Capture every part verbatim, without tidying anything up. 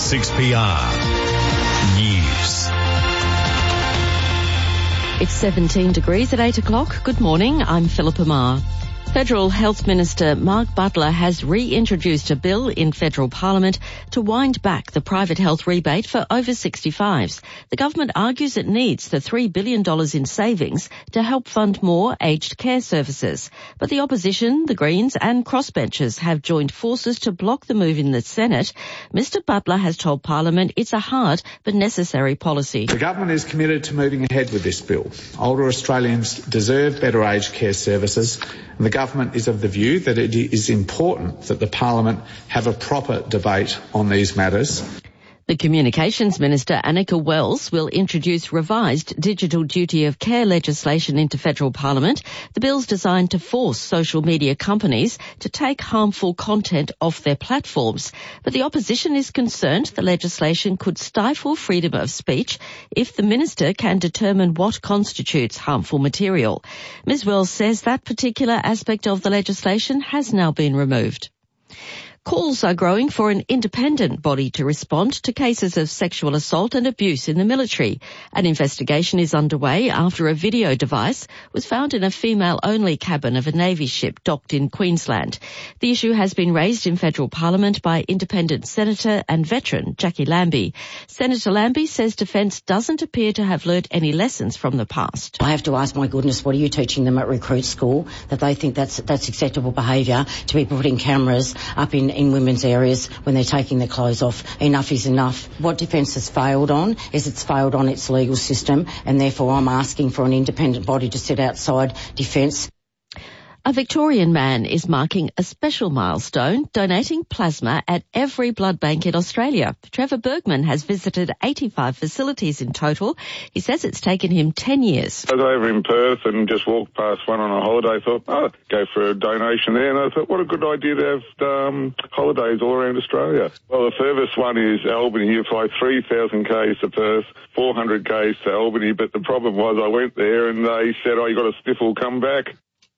six P R News. It's seventeen degrees at eight o'clock. Good morning, I'm Philippa Marr. Federal Health Minister Mark Butler has reintroduced a bill in federal parliament to wind back the private health rebate for over sixty-fives. The government argues it needs the three billion dollars in savings to help fund more aged care services. But the opposition, the Greens and crossbenchers have joined forces to block the move in the Senate. Mister Butler has told Parliament it's a hard but necessary policy. The government is committed to moving ahead with this bill. Older Australians deserve better aged care services. And the government is of the view that it is important that the Parliament have a proper debate on these matters. The Communications Minister, Annika Wells, will introduce revised digital duty of care legislation into federal Parliament. The bill's designed to force social media companies to take harmful content off their platforms. But the opposition is concerned the legislation could stifle freedom of speech if the minister can determine what constitutes harmful material. Miz Wells says that particular aspect of the legislation has now been removed. Calls are growing for an independent body to respond to cases of sexual assault and abuse in the military. An investigation is underway after a video device was found in a female-only cabin of a Navy ship docked in Queensland. The issue has been raised in federal parliament by independent senator and veteran Jackie Lambie. Senator Lambie says Defence doesn't appear to have learnt any lessons from the past. I have to ask, my goodness, what are you teaching them at recruit school, that they think that's that's acceptable behaviour to be putting cameras up in in women's areas when they're taking their clothes off? Enough is enough. What Defence has failed on is it's failed on its legal system, and therefore I'm asking for an independent body to sit outside Defence. A Victorian man is marking a special milestone, donating plasma at every blood bank in Australia. Trevor Bergman has visited eighty-five facilities in total. He says it's taken him ten years. I was over in Perth and just walked past one on a holiday. Thought, oh, I'd go for a donation there. And I thought, what a good idea to have um, holidays all around Australia. Well, the furthest one is Albany. You fly three thousand kays to Perth, four hundred kays to Albany. But the problem was I went there and they said, oh, you got a sniffle, come back.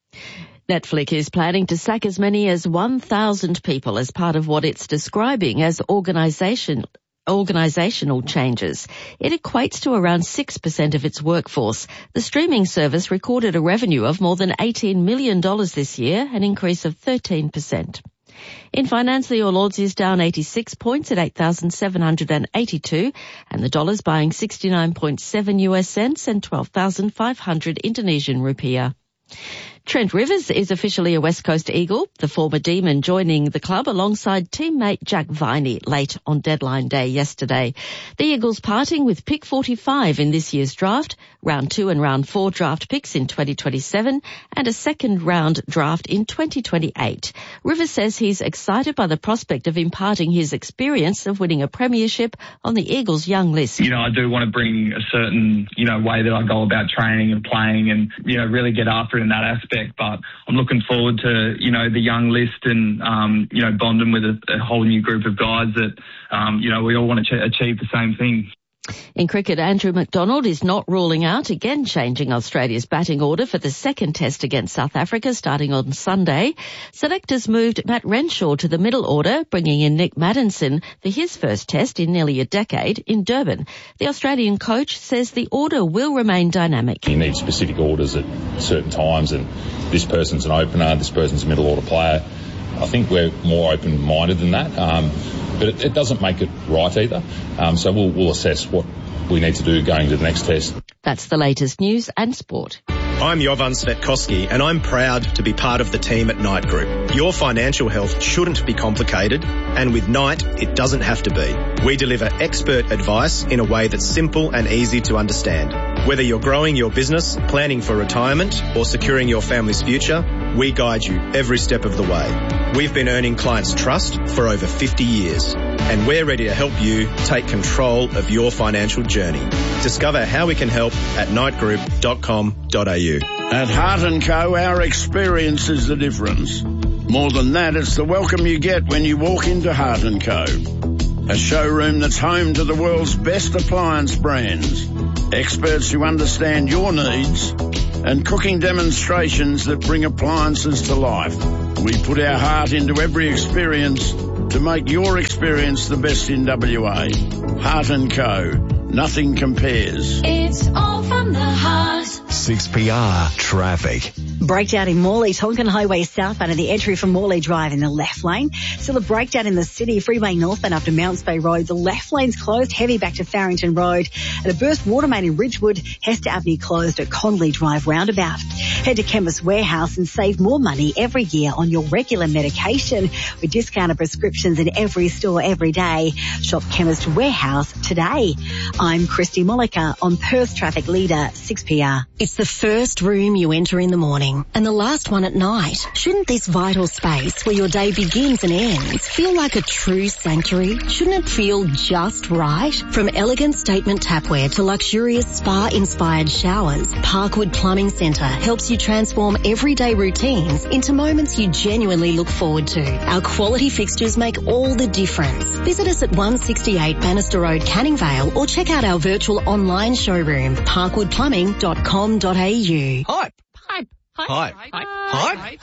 Netflix is planning to sack as many as one thousand people as part of what it's describing as organisation, organisational changes. It equates to around six percent of its workforce. The streaming service recorded a revenue of more than eighteen million dollars this year, an increase of thirteen percent. In finance, the All Ords is down eighty-six points at eight thousand seven hundred eighty-two, and the dollar's buying sixty-nine point seven U S cents and twelve thousand five hundred Indonesian rupiah. Trent Rivers is officially a West Coast Eagle, the former Demon joining the club alongside teammate Jack Viney late on deadline day yesterday. The Eagles parting with pick forty-five in this year's draft, round two and round four draft picks in twenty twenty-seven and a second round draft in twenty twenty-eight. Rivers says he's excited by the prospect of imparting his experience of winning a premiership on the Eagles' young list. You know, I do want to bring a certain, you know, way that I go about training and playing and, you know, really get after it in that aspect. But I'm looking forward to, you know, the young list and, um, you know, bonding with a, a whole new group of guys that, um, you know, we all want to ch- achieve the same thing. In cricket, Andrew McDonald is not ruling out again changing Australia's batting order for the second test against South Africa starting on Sunday. Selectors moved Matt Renshaw to the middle order, bringing in Nick Maddinson for his first test in nearly a decade in Durban. The Australian coach says the order will remain dynamic. You need specific orders at certain times, and this person's an opener, this person's a middle order player. I think we're more open-minded than that. Um, But it, it doesn't make it right either. Um, so we'll, we'll assess what we need to do going to the next test. That's the latest news and sport. I'm Jovan Svetkoski and I'm proud to be part of the team at Knight Group. Your financial health shouldn't be complicated, and with Knight, it doesn't have to be. We deliver expert advice in a way that's simple and easy to understand. Whether you're growing your business, planning for retirement, or securing your family's future, we guide you every step of the way. We've been earning clients' trust for over fifty years, and we're ready to help you take control of your financial journey. Discover how we can help at knight group dot com dot a u. At Hart and Co, our experience is the difference. More than that, it's the welcome you get when you walk into Hart and Co. A showroom that's home to the world's best appliance brands, experts who understand your needs, and cooking demonstrations that bring appliances to life. We put our heart into every experience to make your experience the best in W A. Heart and Co. Nothing compares. It's all from the heart. six P R traffic. Breakdown in Morley, Tonkin Highway southbound at the entry from Morley Drive in the left lane. Still a breakdown in the city, Freeway northbound up to Mounts Bay Road. The left lane's closed, heavy back to Farrington Road. And a burst water main in Ridgewood, Hester Avenue closed at Conley Drive roundabout. Head to Chemist Warehouse and save more money every year on your regular medication with discounted prescriptions in every store every day. Shop Chemist Warehouse today. I'm Christy Mollica on Perth Traffic Leader six P R. It's the first room you enter in the morning and the last one at night. Shouldn't this vital space where your day begins and ends feel like a true sanctuary? Shouldn't it feel just right? From elegant statement tapware to luxurious spa-inspired showers, Parkwood Plumbing Centre helps you transform everyday routines into moments you genuinely look forward to. Our quality fixtures make all the difference. Visit us at one sixty-eight Bannister Road, Canning Vale, or check out our virtual online showroom, parkwood plumbing dot com dot a u. Hype. Hype. Hype. Hype. Hype. Hype.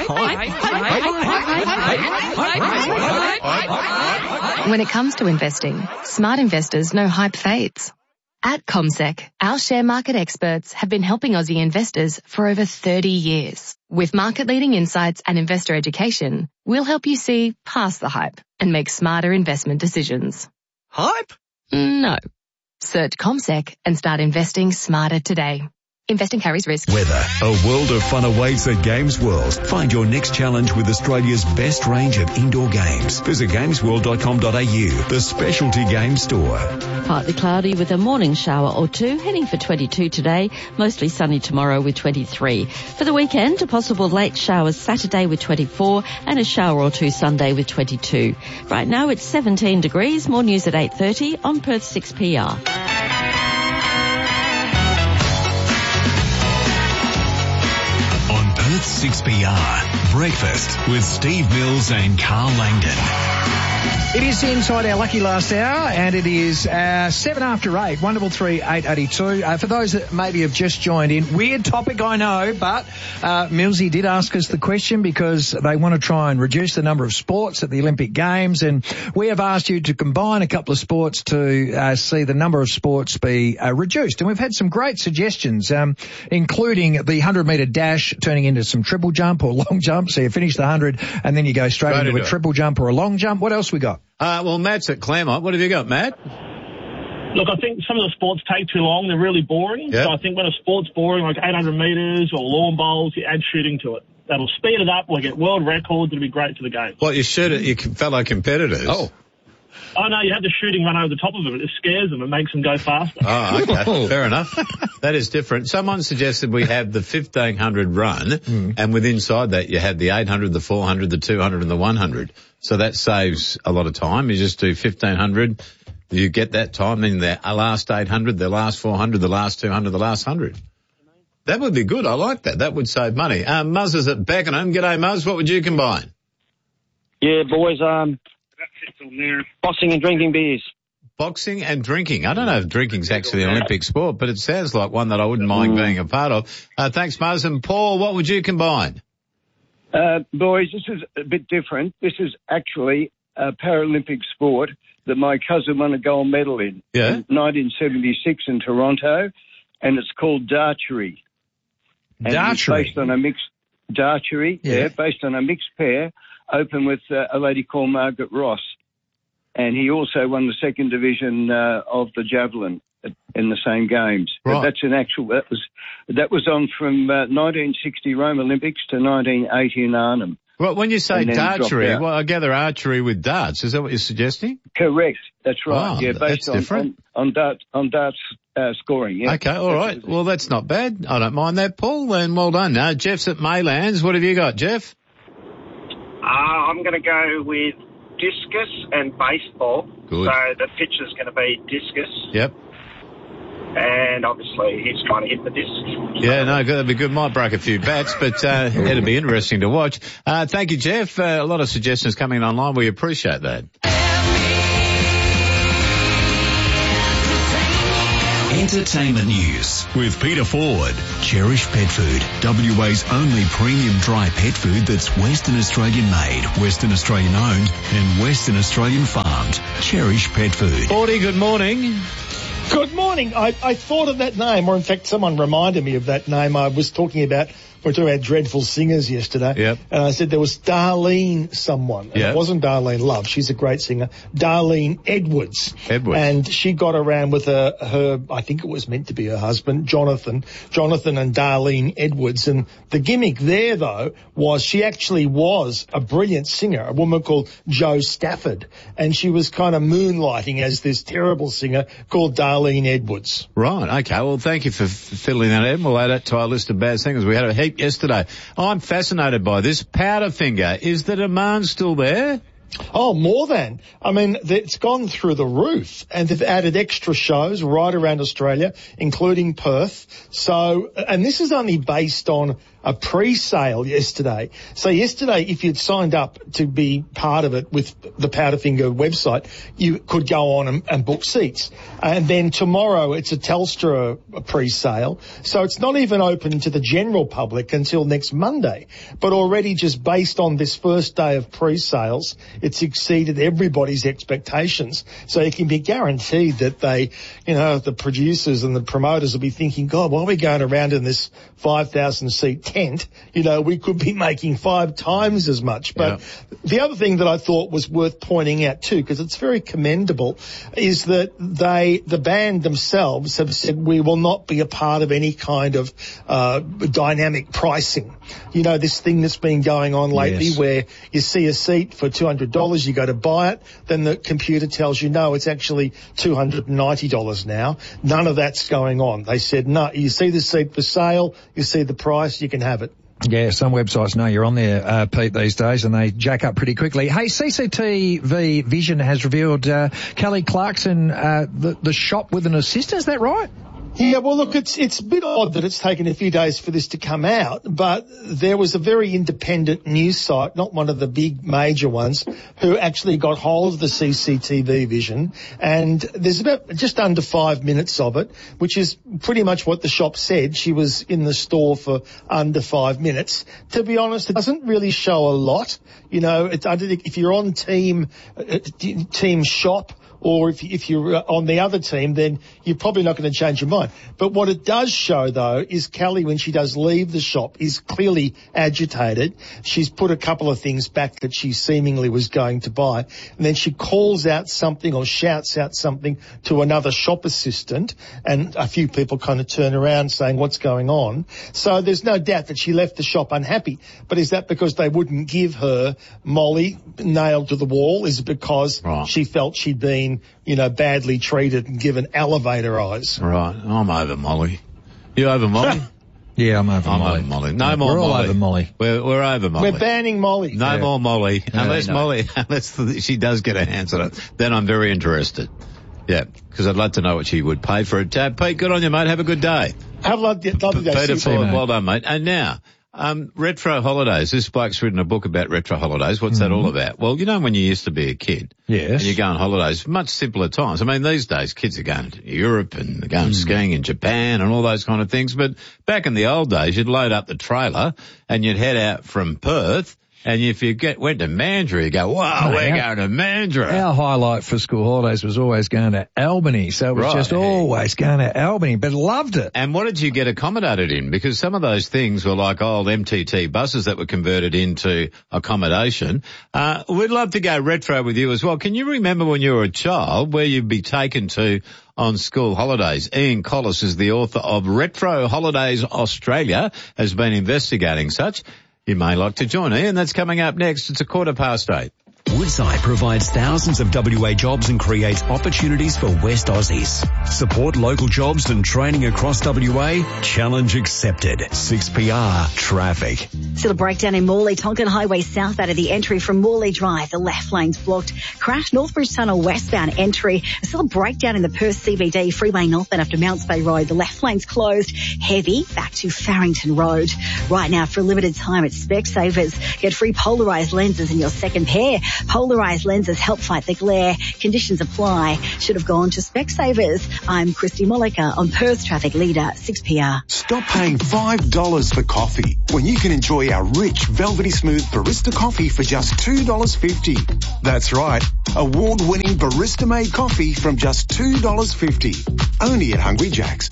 Hype. When it comes to investing, smart investors know hype fades. At CommSec, our share market experts have been helping Aussie investors for over thirty years. With market-leading insights and investor education, we'll help you see past the hype and make smarter investment decisions. Hype? No. Search CommSec and start investing smarter today. Investing carries risk. Weather. A world of fun awaits at Games World. Find your next challenge with Australia's best range of indoor games. Visit games world dot com dot a u, the specialty game store. Partly cloudy with a morning shower or two, heading for twenty-two today, mostly sunny tomorrow with twenty-three. For the weekend, a possible late showers Saturday with twenty-four and a shower or two Sunday with twenty-two. Right now it's seventeen degrees. More news at eight thirty on Perth six P R. Perth six P R. Breakfast with Steve Mills and Carl Langdon. It is inside our lucky last hour, and it is uh, seven after eight, one double three eight eighty two. Uh, for those that maybe have just joined in, weird topic, I know, but uh, Millsy did ask us the question because they want to try and reduce the number of sports at the Olympic Games, and we have asked you to combine a couple of sports to uh, see the number of sports be uh, reduced. And we've had some great suggestions, um, including the one hundred metre dash turning into some triple jump or long jump. So you finish the one hundred and then you go straight Right into into a it. triple jump or a long jump. What else we got? Uh, well, Matt's at Claremont. What have you got, Matt? Look, I think some of the sports take too long. They're really boring. Yep. So I think when a sport's boring, like eight hundred metres or lawn bowls, you add shooting to it. That'll speed it up. We'll get world records. It'll be great for the game. What, you shoot at your fellow competitors? Oh. Oh, no, you have the shooting run over the top of it. It scares them. It makes them go faster. Oh, okay. Fair enough. That is different. Someone suggested we have the fifteen hundred run, mm. and within inside that you have the eight hundred, the four hundred, the two hundred, and the one hundred. So that saves a lot of time. You just do fifteen hundred, you get that time, then the last eight hundred, the last four hundred, the last two hundred, the last one hundred. That would be good. I like that. That would save money. Um, Muzz is at Beckenham. G'day, Muzz. What would you combine? Yeah, boys, um, boxing and drinking beers. Boxing and drinking. I don't know if drinking's actually an Olympic sport, but it sounds like one that I wouldn't mind Mm. being a part of. Uh, thanks, Muzz. And Paul, what would you combine? Uh, boys, this is a bit different. This is actually a Paralympic sport that my cousin won a gold medal in. Yeah. In nineteen seventy-six in Toronto, and it's called darchery. And Darchery? It's based on a mixed, darchery, yeah, Yeah. based on a mixed pair, open with uh, a lady called Margaret Ross. And he also won the second division uh, of the javelin in the same games. Right. But that's an actual, that was, that was on from uh, nineteen sixty Rome Olympics to nineteen eighty in Arnhem. Well, when you say And then dropped darchery, out. well, I gather archery with darts. Is that what you're suggesting? Correct. That's right. Wow, yeah, that's based on, different. on, on darts, on darts uh, scoring. Yeah. Okay, all right. Well, that's not bad. I don't mind that, Paul, and well done. Now, Jeff's at Maylands. What have you got, Jeff? Uh, I'm going to go with discus and baseball. Good. So the pitch is going to be discus. Yep. And obviously he's trying to hit the disc. Yeah, no, that'd be good. Might break a few bats, but uh, it'll be interesting to watch. Uh, thank you, Jeff. Uh, a lot of suggestions coming in online. We appreciate that. Entertainment news with Peter Ford. Cherish Pet Food, W A's only premium dry pet food that's Western Australian made, Western Australian owned and Western Australian farmed. Cherish Pet Food. Fordy, good morning. Good morning. I, I thought of that name, or in fact someone reminded me of that name. I was talking about, we were talking about dreadful singers yesterday. Yep. And I said there was Darlene someone. And Yep. It wasn't Darlene Love. She's a great singer. Darlene Edwards. Edwards. And she got around with her, her, I think it was meant to be her husband, Jonathan. Jonathan and Darlene Edwards. And the gimmick there, though, was she actually was a brilliant singer, a woman called Jo Stafford. And she was kind of moonlighting as this terrible singer called Darlene Edwards. Right, okay. Well, thank you for f- filling that in. We'll add it to our list of bad singers. We had a heap yesterday. I'm fascinated by this. Powderfinger, is the demand still there? Oh, more than. I mean, it's gone through the roof, and they've added extra shows right around Australia, including Perth. So, and this is only based on a pre-sale yesterday. So yesterday, if you'd signed up to be part of it with the Powderfinger website, you could go on and, and book seats. And then tomorrow, it's a Telstra pre-sale. So it's not even open to the general public until next Monday. But already just based on this first day of pre-sales, it's exceeded everybody's expectations. So you can be guaranteed that they, you know, the producers and the promoters will be thinking, God, why are we going around in this five thousand seat tent? You know, we could be making five times as much. But yeah. The other thing that I thought was worth pointing out too, because it's very commendable, is that they, the band themselves have said we will not be a part of any kind of uh dynamic pricing. You know, this thing that's been going on lately yes. where you see a seat for two hundred dollars, you go to buy it, then the computer tells you, no, it's actually two hundred ninety dollars now. None of that's going on. They said, no, you see the seat for sale, you see the price, you can have it. Yeah, some websites know you're on there, uh, Pete, these days, and they jack up pretty quickly. Hey, C C T V Vision has revealed uh, Kelly Clarkson, uh, the, the shop with an assistant, is that right? Yeah, well, look, it's it's a bit odd that it's taken a few days for this to come out, but there was a very independent news site, not one of the big major ones, who actually got hold of the C C T V Vision, and there's about just under five minutes of it, which is pretty much what the shop said. She was in the store for under five minutes. To be honest, it doesn't really show a lot. You know, it's under the, if you're on team uh, team shop, or if, if you're on the other team, then you're probably not going to change your mind. But what it does show, though, is Kelly, when she does leave the shop, is clearly agitated. She's put a couple of things back that she seemingly was going to buy. And then she calls out something or shouts out something to another shop assistant. And a few people kind of turn around saying, what's going on? So there's no doubt that she left the shop unhappy. But is that because they wouldn't give her Molly nailed to the wall? Is it because right. she felt she'd been you know, badly treated and given elevator eyes? Right. I'm over Molly. You over Molly? Yeah, I'm over I'm Molly. over Molly. No more we're Molly. All over Molly. We're, we're over Molly. We're banning Molly. No yeah. more Molly. No, unless no. Molly, unless she does get her hands on it, then I'm very interested. Yeah, because I'd like to know what she would pay for it. Uh, Pete, good on you, mate. Have a good day. Have a lovely day. Peter Ford, well done, mate. And now, Um, retro holidays. This bloke's written a book about retro holidays. What's mm-hmm. that all about? Well, you know when you used to be a kid? Yes. And you go on holidays, much simpler times. I mean, these days kids are going to Europe and they're going mm. skiing in Japan and all those kind of things. But back in the old days, you'd load up the trailer and you'd head out from Perth. And if you get went to Mandurah, you go, wow, no, we're our, going to Mandurah. Our highlight for school holidays was always going to Albany. So it was right. just always going to Albany, but loved it. And what did you get accommodated in? Because some of those things were like old M T T buses that were converted into accommodation. Uh, we'd love to go retro with you as well. Can you remember when you were a child where you'd be taken to on school holidays? Ian Collis is the author of Retro Holidays Australia, has been investigating such. You may like to join Ian. That's coming up next. It's a quarter past eight. Woodside provides thousands of W A jobs and creates opportunities for West Aussies. Support local jobs and training across W A. Challenge accepted. six P R Traffic. Still a breakdown in Morley, Tonkin Highway south out of the entry from Morley Drive. The left lane's blocked. Crash Northbridge Tunnel westbound entry. Still a breakdown in the Perth C B D freeway northbound after Mounts Bay Road. The left lane's closed. Heavy back to Farrington Road. Right now for a limited time at Specsavers. Get free polarised lenses in your second pair. Polarised lenses help fight the glare. Conditions apply. Should have gone to Specsavers. I'm Christy Molliker on Perth Traffic Leader, six P R. Stop paying five dollars for coffee when you can enjoy our rich, velvety smooth barista coffee for just two dollars fifty. That's right, award-winning barista-made coffee from just two dollars fifty. Only at Hungry Jack's.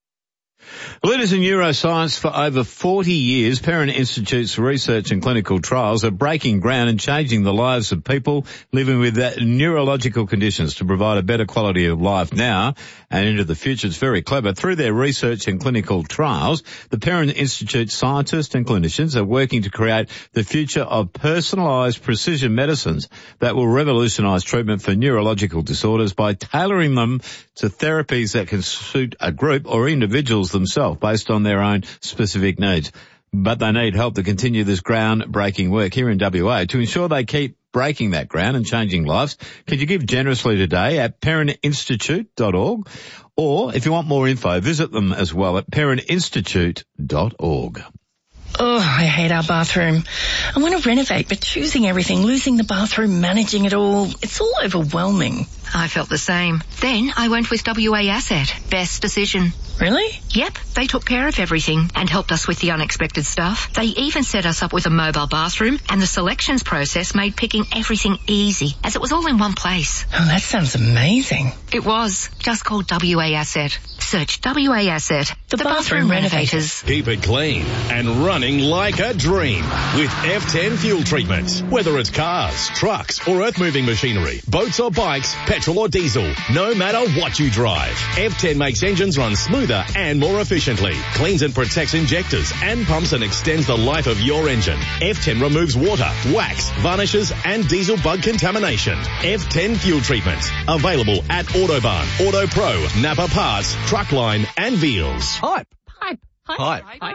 Leaders in neuroscience for over forty years, Parent Institute's research and clinical trials are breaking ground and changing the lives of people living with uh, neurological conditions to provide a better quality of life now and into the future. It's very clever. Through their research and clinical trials, the Parent Institute scientists and clinicians are working to create the future of personalised precision medicines that will revolutionise treatment for neurological disorders by tailoring them to therapies that can suit a group or individuals themselves based on their own specific needs. But they need help to continue this groundbreaking work here in W A. To ensure they keep breaking that ground and changing lives, could you give generously today at parent institute dot org? Or if you want more info, visit them as well at parent institute dot org. Oh, I hate our bathroom. I want to renovate, but choosing everything, losing the bathroom, managing it all, it's all overwhelming. I felt the same. Then I went with W A Asset. Best decision. Really? Yep. They took care of everything and helped us with the unexpected stuff. They even set us up with a mobile bathroom, and the selections process made picking everything easy, as it was all in one place. Oh, that sounds amazing. It was. Just call W A Asset. Search W A Asset. The, the bathroom, bathroom renovators. Keep it clean and running like a dream with F ten fuel treatment. Whether it's cars, trucks or earth-moving machinery, boats or bikes, petrol or diesel, no matter what you drive, F ten makes engines run smoother and more efficiently, cleans and protects injectors and pumps and extends the life of your engine. F ten removes water, wax, varnishes and diesel bug contamination. F ten fuel treatment. Available at Autobahn, Auto Pro, Napa Parts, Truckline and Veals. Hype. Hype. Hype. Hype.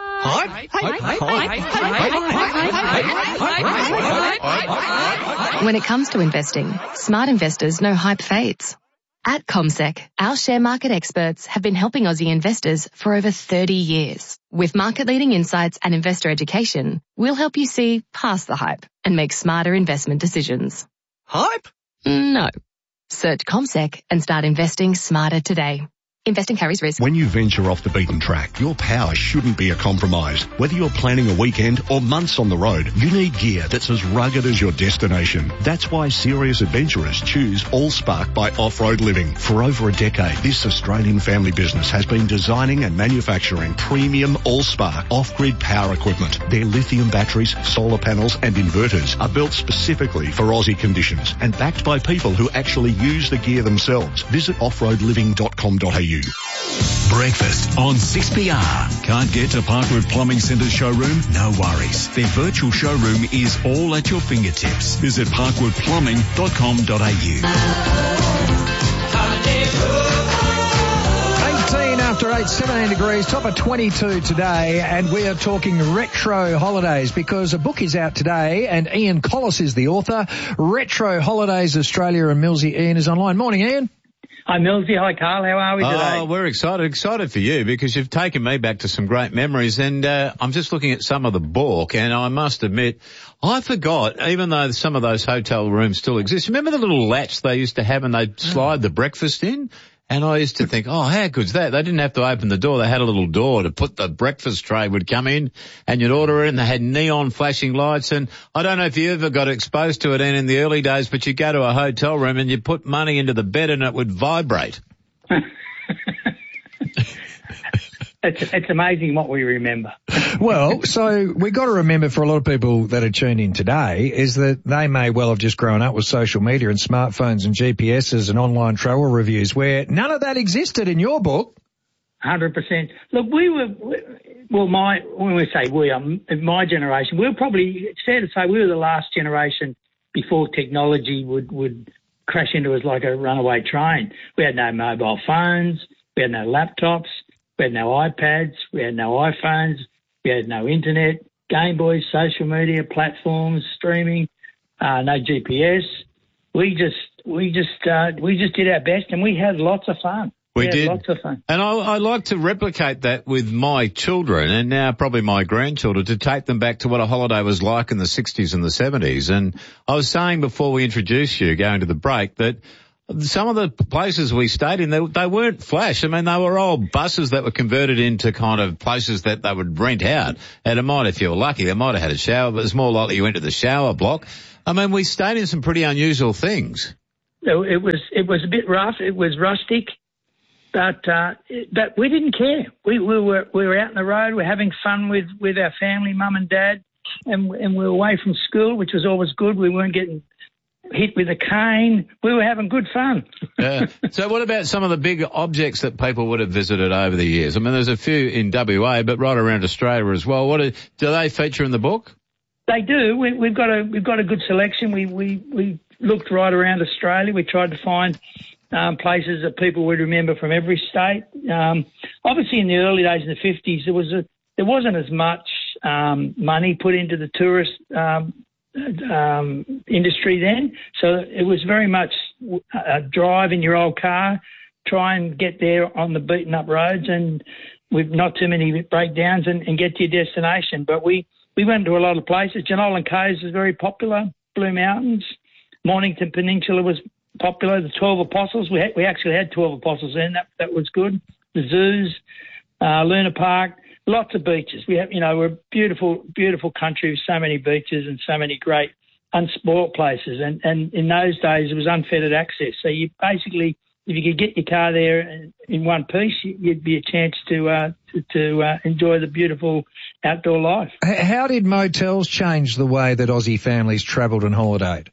Hype. When it comes to investing, smart investors know hype fades. At CommSec, our share market experts have been helping Aussie investors for over thirty years. With market-leading insights and investor education, we'll help you see past the hype and make smarter investment decisions. Hype? No. Search CommSec and start investing smarter today. Investing carries risk. When you venture off the beaten track, your power shouldn't be a compromise. Whether you're planning a weekend or months on the road, you need gear that's as rugged as your destination. That's why serious adventurers choose Allspark by Off-Road Living. For over a decade, this Australian family business has been designing and manufacturing premium Allspark off-grid power equipment. Their lithium batteries, solar panels and inverters are built specifically for Aussie conditions and backed by people who actually use the gear themselves. Visit off road living dot com dot a u. Breakfast on six P R. Can't get to Parkwood Plumbing Centre's showroom? No worries. Their virtual showroom is all at your fingertips. Visit parkwood plumbing dot com dot a u. eighteen after eight, seventeen degrees, top of twenty-two today, and we are talking retro holidays because a book is out today and Ian Collis is the author. Retro Holidays Australia, and Millsy Ian is online. Morning, Ian. Hi, Millsy. Hi, Carl. How are we today? Oh, we're excited. Excited for you because you've taken me back to some great memories. And uh, I'm just looking at some of the book, and I must admit, I forgot, even though some of those hotel rooms still exist. Remember the little latch they used to have and they'd slide the breakfast in? And I used to think, oh, how good's that? They didn't have to open the door. They had a little door to put the breakfast tray would come in and you'd order it, and they had neon flashing lights. And I don't know if you ever got exposed to it in, in the early days, but you go to a hotel room and you put money into the bed and it would vibrate. It's, it's amazing what we remember. Well, so we got to remember for a lot of people that are tuned in today is that they may well have just grown up with social media and smartphones and G P S's and online travel reviews where none of that existed in your book. one hundred percent. Look, we were, well, my, when we say we, um, my generation, we were probably, it's fair to say we were the last generation before technology would, would crash into us like a runaway train. We had no mobile phones, we had no laptops, we had no iPads, we had no iPhones, we had no internet, Game Boys, social media platforms, streaming, uh, no G P S. We just, we just, uh, we just did our best, and we had lots of fun. We yeah, did. Lots of fun. And I, I like to replicate that with my children and now probably my grandchildren to take them back to what a holiday was like in the sixties and the seventies. And I was saying before we introduced you, going to the break, that some of the places we stayed in, they, they weren't flash. I mean, they were old buses that were converted into kind of places that they would rent out. And it might, if you were lucky, they might have had a shower, but it's more likely you went to the shower block. I mean, we stayed in some pretty unusual things. It was, it was a bit rough. It was rustic, but, uh, but we didn't care. We, we were, we were out on the road. We were having fun with, with our family, mum and dad, and, and we were away from school, which was always good. We weren't getting hit with a cane. We were having good fun. Yeah. So what about some of the big objects that people would have visited over the years? I mean, there's a few in W A, but right around Australia as well. What are, do they feature in the book? They do. We, we've got a we've got a good selection. We we we looked right around Australia. We tried to find um, places that people would remember from every state. Um, obviously, in the early days in the fifties, there was a there wasn't as much um, money put into the tourist um, um, industry then. So it was very much a drive in your old car, try and get there on the beaten up roads and with not too many breakdowns and, and get to your destination. But we, we went to a lot of places. Jenolan Caves was very popular, Blue Mountains, Mornington Peninsula was popular, the twelve Apostles. We had, we actually had twelve Apostles then. That, that was good. The zoos, uh, Luna Park. Lots of beaches. We have, you know, we're a beautiful, beautiful country with so many beaches and so many great unspoilt places. And, and in those days, it was unfettered access. So you basically, if you could get your car there in, in one piece, you'd be a chance to uh, to, to uh, enjoy the beautiful outdoor life. How did motels change the way that Aussie families travelled and holidayed?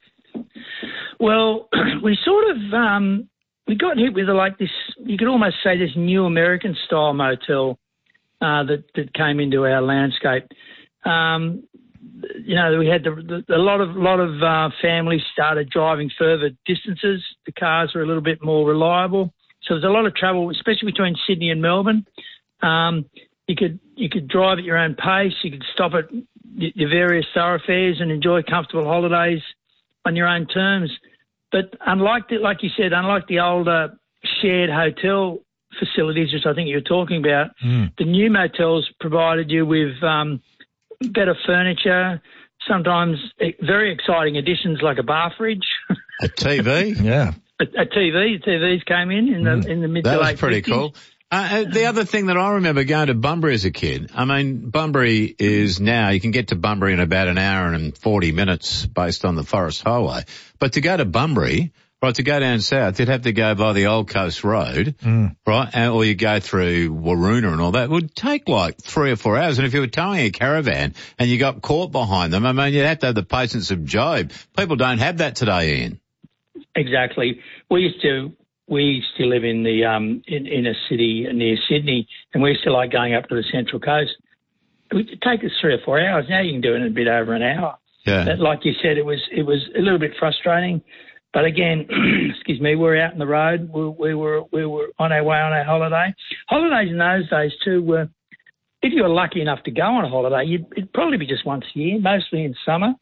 Well, we sort of um, we got hit with like this. You could almost say this new American style motel. Uh, that, that came into our landscape. Um, you know, we had the, the, a lot of lot of uh, families started driving further distances. The cars were a little bit more reliable, so there's a lot of travel, especially between Sydney and Melbourne. Um, you could you could drive at your own pace. You could stop at your various thoroughfares and enjoy comfortable holidays on your own terms. But unlike the, like you said, unlike the older shared hotel facilities, which I think you're talking about, mm. the new motels provided you with um, better furniture, sometimes very exciting additions like a bar fridge. A T V? Yeah. A, a T V. The T Vs came in in the, mm. in the mid to late That was pretty fifties. cool. Uh, the other thing that I remember going to Bunbury as a kid, I mean, Bunbury is now, you can get to Bunbury in about an hour and forty minutes based on the Forest Highway. But to go to Bunbury, right, to go down south, you'd have to go by the Old Coast Road, mm. right, and, or you go through Waroona and all that. It would take like three or four hours. And if you were towing a caravan and you got caught behind them, I mean, you'd have to have the patience of Job. People don't have that today, Ian. Exactly. We used to, we used to live in the, um, in, in a city near Sydney, and we used to like going up to the Central Coast. It would take us three or four hours. Now you can do it in a bit over an hour. Yeah. But like you said, it was, it was a little bit frustrating. But again, excuse me, we're out on the road. We, we were we were on our way on our holiday. Holidays in those days too were, if you were lucky enough to go on a holiday, you'd, it'd probably be just once a year, mostly in summer,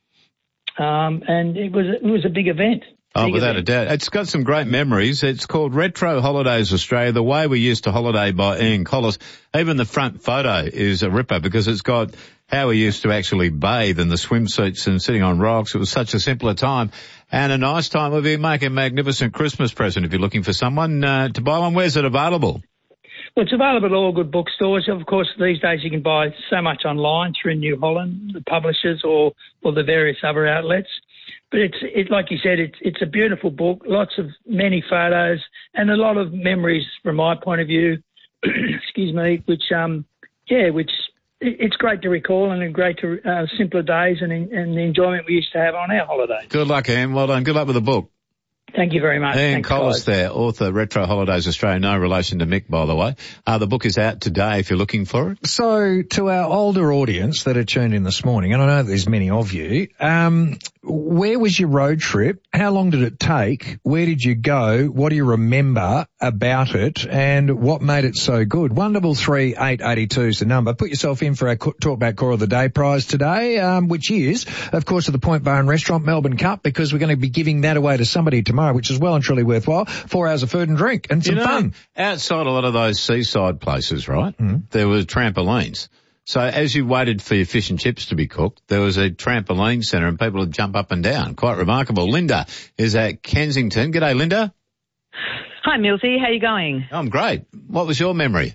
um, and it was it was a big event. Oh, big without event. a doubt. It's got some great memories. It's called Retro Holidays Australia, The Way We Used to Holiday by Ian Collis. Even the front photo is a ripper because it's got how we used to actually bathe in the swimsuits and sitting on rocks. It was such a simpler time and a nice time. We'll be making a magnificent Christmas present if you're looking for someone uh, to buy one. Where's it available? Well, it's available at all good bookstores. Of course, these days you can buy so much online through New Holland, the publishers, or, or the various other outlets. But it's it, like you said, it's it's a beautiful book, lots of many photos and a lot of memories from my point of view. excuse me, which um yeah, which it, it's great to recall and great to uh, simpler days and and the enjoyment we used to have on our holidays. Good luck, Ian. Well done. Good luck with the book. Thank you very much. Ian Thanks, Collis guys. there, author, Retro Holidays Australia. No relation to Mick, by the way. Uh, the book is out today if you're looking for it. So to our older audience that are tuned in this morning, and I know there's many of you, um, where was your road trip? How long did it take? Where did you go? What do you remember about it? And what made it so good? one double three eight eighty two is the number. Put yourself in for our Talkback Core of the Day prize today, um, which is, of course, at the Point Bar and Restaurant Melbourne Cup, because we're going to be giving that away to somebody tomorrow, which is well and truly worthwhile. Four hours of food and drink and some you know, fun. Outside a lot of those seaside places, right, mm. there were trampolines. So as you waited for your fish and chips to be cooked, there was a trampoline centre and people would jump up and down. Quite remarkable. Linda is at Kensington. G'day, Linda. Hi, Millsy. How you going? I'm great. What was your memory?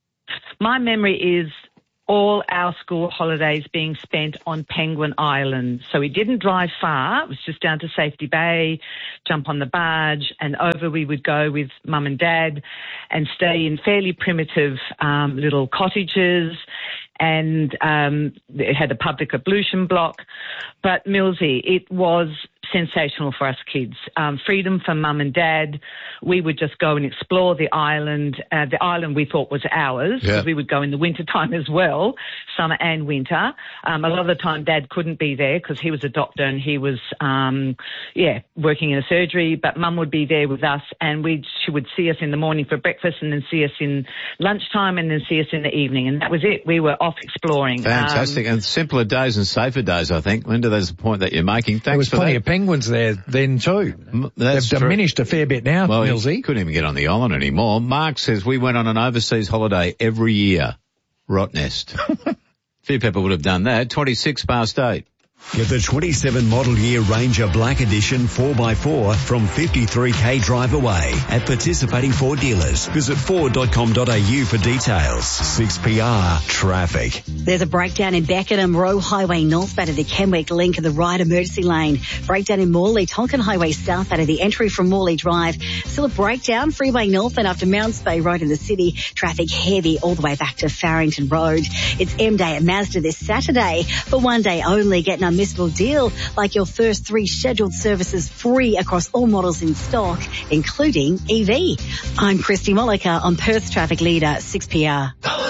My memory is all our school holidays being spent on Penguin Island. So we didn't drive far. It was just down to Safety Bay, jump on the barge, and over we would go with Mum and Dad and stay in fairly primitive um, little cottages. And um, it had a public ablution block. But, Millsy, it was sensational for us kids. Um, freedom for Mum and Dad. We would just go and explore the island. Uh, the island we thought was ours, because yeah. we would go in the winter time as well, summer and winter. Um, a lot of the time Dad couldn't be there because he was a doctor and he was, um, yeah, working in a surgery, but Mum would be there with us, and we she would see us in the morning for breakfast and then see us in lunchtime and then see us in the evening, and that was it. We were off exploring. Fantastic. Um, and simpler days and safer days, I think. Linda, that's the point that you're making. Thanks there was for plenty that. of penguins there then too. That's They've true. diminished a fair bit now, well, Millsy. Couldn't even get on the island anymore. Mark says we went on an overseas holiday every year. Rottnest. A few people would have done that. twenty-six past eight. Get the twenty-seven model year Ranger Black Edition four by four from fifty-three k drive away at participating Ford dealers. Visit ford dot com dot a u for details. six P R Traffic. There's a breakdown in Beckenham, Roe Highway northbound of the Kenwick link of the right emergency lane. Breakdown in Morley, Tonkin Highway southbound of the entry from Morley Drive. Still a breakdown, Freeway northbound after Mounts Bay Road in the city. Traffic heavy all the way back to Farrington Road. It's M Day at Mazda this Saturday. For one day only, get an unmissable deal like your first three scheduled services free across all models in stock, including E V. I'm Christy Molliker on Perth's Traffic Leader, six P R.